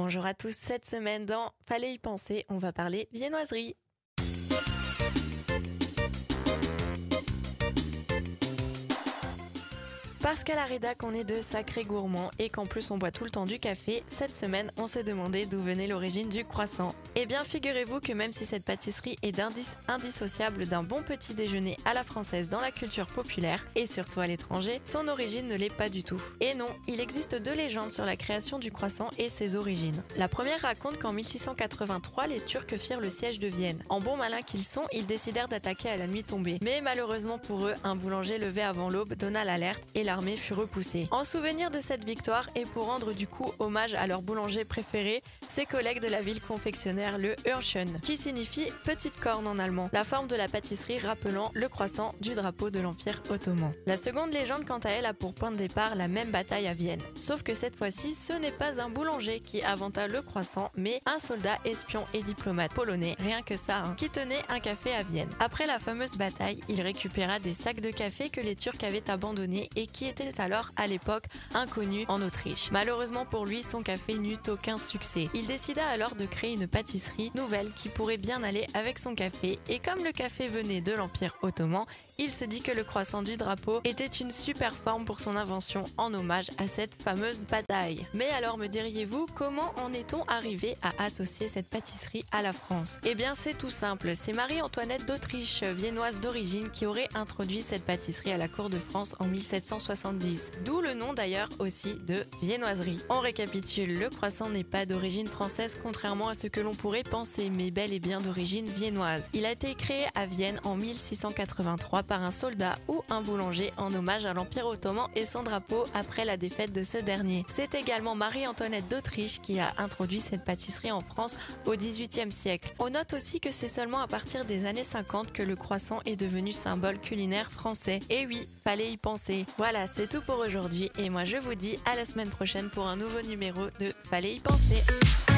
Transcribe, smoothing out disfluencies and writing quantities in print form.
Bonjour à tous, cette semaine dans Fallait y penser, on va parler viennoiserie. Parce qu'à la rédac, on est de sacrés gourmands et qu'en plus on boit tout le temps du café, cette semaine on s'est demandé d'où venait l'origine du croissant. Eh bien figurez-vous que même si cette pâtisserie est indissociable d'un bon petit déjeuner à la française dans la culture populaire et surtout à l'étranger, son origine ne l'est pas du tout. Et non, il existe deux légendes sur la création du croissant et ses origines. La première raconte qu'en 1683, les Turcs firent le siège de Vienne. En bons malins qu'ils sont, ils décidèrent d'attaquer à la nuit tombée. Mais malheureusement pour eux, un boulanger levé avant l'aube donna l'alerte et l'armée fut repoussée. En souvenir de cette victoire et pour rendre du coup hommage à leur boulanger préféré, ses collègues de la ville confectionnèrent le Hörnchen, qui signifie petite corne en allemand, la forme de la pâtisserie rappelant le croissant du drapeau de l'Empire ottoman. La seconde légende quant à elle a pour point de départ la même bataille à Vienne. Sauf que cette fois-ci, ce n'est pas un boulanger qui inventa le croissant, mais un soldat espion et diplomate polonais, rien que ça, qui tenait un café à Vienne. Après la fameuse bataille, il récupéra des sacs de café que les Turcs avaient abandonnés et qui était alors à l'époque inconnu en Autriche. Malheureusement pour lui, son café n'eut aucun succès. Il décida alors de créer une pâtisserie nouvelle qui pourrait bien aller avec son café et comme le café venait de l'Empire ottoman, il se dit que le croissant du drapeau était une super forme pour son invention en hommage à cette fameuse bataille. Mais alors me diriez-vous, comment en est-on arrivé à associer cette pâtisserie à la France? Eh bien c'est tout simple, c'est Marie-Antoinette d'Autriche, viennoise d'origine, qui aurait introduit cette pâtisserie à la cour de France en 1770. D'où le nom d'ailleurs aussi de viennoiserie. On récapitule, le croissant n'est pas d'origine française contrairement à ce que l'on pourrait penser, mais bel et bien d'origine viennoise. Il a été créé à Vienne en 1683 par un soldat ou un boulanger en hommage à l'Empire ottoman et son drapeau après la défaite de ce dernier. C'est également Marie-Antoinette d'Autriche qui a introduit cette pâtisserie en France au XVIIIe siècle. On note aussi que c'est seulement à partir des années 50 que le croissant est devenu symbole culinaire français. Et oui, fallait y penser. Voilà, c'est tout pour aujourd'hui et moi je vous dis à la semaine prochaine pour un nouveau numéro de Fallait y penser.